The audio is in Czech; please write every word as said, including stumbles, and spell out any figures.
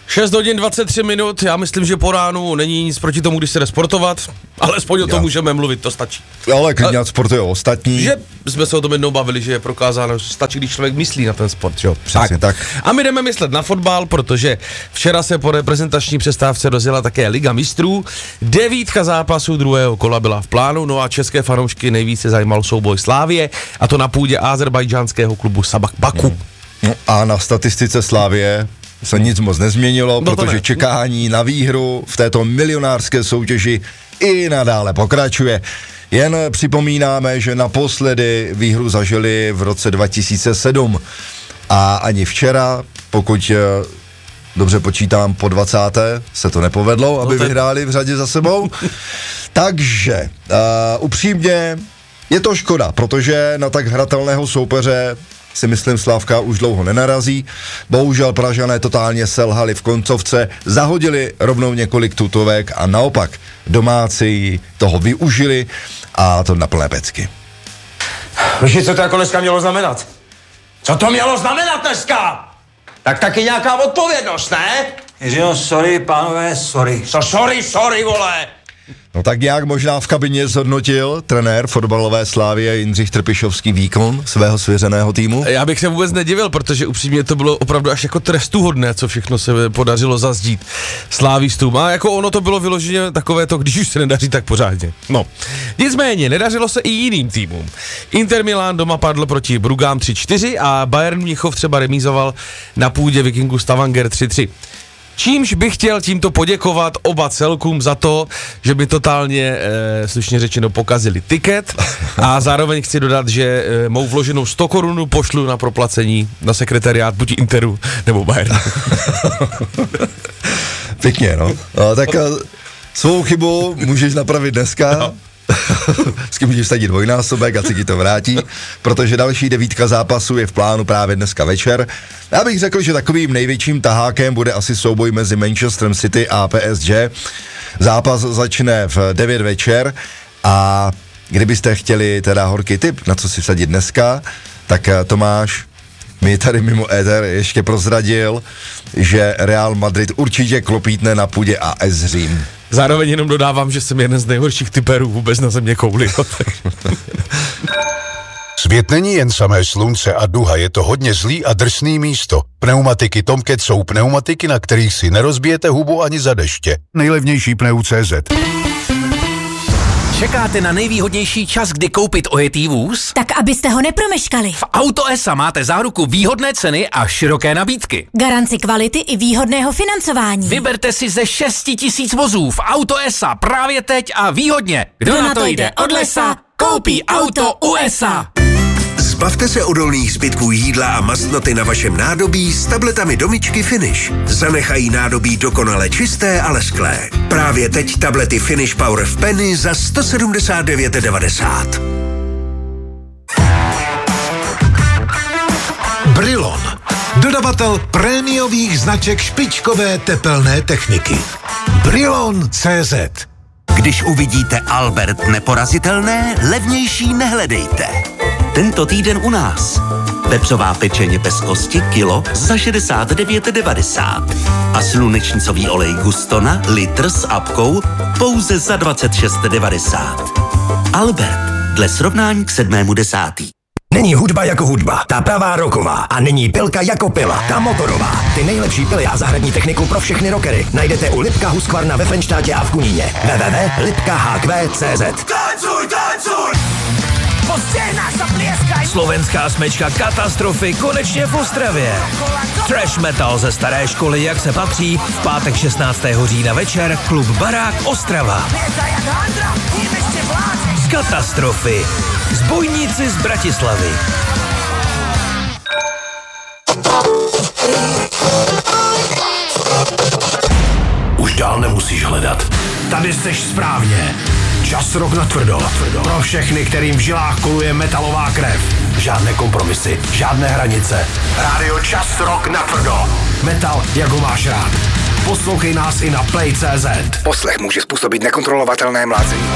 šest hodin dvacet tři minut, já myslím, že po ránu není nic proti tomu, když se jde sportovat, alespoň o tom můžeme mluvit, to stačí. Ale klidně sportují ostatní. Že jsme se o tom jednou bavili, že je prokázáno, že stačí, když člověk myslí na ten sport, jo. Přesně tak. tak. A my jdeme myslet na fotbal, protože včera se po reprezentační přestávce rozjela také Liga mistrů. Devítka zápasů druhého kola byla v plánu, no a české fanoušky nejvíce zajímal souboj Slávie, a to na půdě azerbajdžánského klubu Sabah Baku. Hmm. No a na statistice Slávie se nic moc nezměnilo, no protože ne. čekání na výhru v této milionářské soutěži i nadále pokračuje. Jen připomínáme, že naposledy výhru zažili v roce dva tisíce sedm a ani včera, pokud dobře počítám, po dvacáté se to nepovedlo, aby no ten... vyhráli v řadě za sebou. Takže uh, upřímně je to škoda, protože na tak hratelného soupeře si myslím Slávka už dlouho nenarazí. Bohužel Pražané totálně selhali v koncovce, zahodili rovnou několik tutovek a naopak domácí toho využili a to na plné pecky. Víš, co to jako dneska mělo znamenat? Co to mělo znamenat dneska? Tak taky nějaká odpovědnost, ne? Jiřího, sorry, pánové, sorry. Co sorry, sorry, vole? No tak nějak možná v kabině zhodnotil trenér fotbalové Slávie Jindřich Trpišovský výkon svého svěřeného týmu? Já bych se vůbec nedivil, protože upřímně to bylo opravdu až jako trestuhodné, co všechno se podařilo zazdít slávistům. A jako ono to bylo vyloženě takové to, když už se nedaří, tak pořádně. No. Nicméně, nedařilo se i jiným týmům. Inter Milan doma padl proti Brugám tři čtyři a Bayern Mnichov třeba remízoval na půdě Vikingu Stavanger tři tři. Čímž bych chtěl tímto poděkovat oba celkům za to, že by totálně, e, slušně řečeno, pokazili tiket a zároveň chci dodat, že e, mou vloženou sto korun pošlu na proplacení na sekretariát buď Interu nebo Bayernu. Pěkně, no. A, tak a, svou chybu můžeš napravit dneska. No. S kým můžeš vsadit dvojnásobek a si ti to vrátí, protože další devítka zápasů je v plánu právě dneska večer. Já bych řekl, že takovým největším tahákem bude asi souboj mezi Manchesterem City a P S G. Zápas začne v devět večer a kdybyste chtěli teda horký tip, na co si vsadit dneska, tak Tomáš mi tady mimo éter ještě prozradil, že Real Madrid určitě klopítne na půdě A S Řím. Zároveň jenom dodávám, že jsem jeden z nejhorších typerů vůbec na země kouli. Svět není jen samé slunce a duha, je to hodně zlý a drsný místo. Pneumatiky Tomcat jsou pneumatiky, na kterých si nerozbijete hubu ani za deště. Nejlevnější pneu tečka cé zet. Čekáte na nejvýhodnější čas, kdy koupit ojetý vůz? Tak abyste ho nepromeškali. V Auto es á máte záruku výhodné ceny a široké nabídky. Garanci kvality i výhodného financování. Vyberte si ze šesti tisíc vozů v Auto es á právě teď a výhodně. Kdo, Kdo na to jde od lesa, koupí auto u es á. Zbavte se odolných zbytků jídla a mastnoty na vašem nádobí s tabletami Domičky Finish. Zanechají nádobí dokonale čisté a lesklé. Právě teď tablety Finish Power v Penny za sto sedmdesát devět devadesát. Brilon. Dodavatel prémiových značek špičkové tepelné techniky. Brilon tečka cé zet. Když uvidíte Albert neporazitelné, levnější nehledejte. Tento týden u nás. Vepřová pečeně bez kosti kilo za šedesát devět devadesát. A slunečnicový olej Gustona litr s apkou pouze za dvacet šest devadesát. Albert, dle srovnání k sedmému desátý. Není hudba jako hudba, ta pravá rocková. A není pilka jako pila, ta motorová. Ty nejlepší pily a zahradní techniku pro všechny rockery najdete u Lipka Husqvarna ve Frenštátě a v Kuníně. w w w tečka lipka h q tečka cé zet. Tancuj, tancuj! Slovenská smečka Katastrofy konečně v Ostravě. Trash metal ze staré školy, jak se patří, v pátek šestnáctého října večer, klub Barák Ostrava. Katastrofy. Zbojníci z Bratislavy. Už dál nemusíš hledat. Tady seš správně. Čas rok na tvrdo. Pro všechny, kterým v žilách koluje metalová krev. Žádné kompromisy, žádné hranice. Rádio Čas rok na tvrdo. Metal, jak ho máš rád. Poslouchej nás i na play tečka cé zet. Poslech může způsobit nekontrolovatelné mlácení.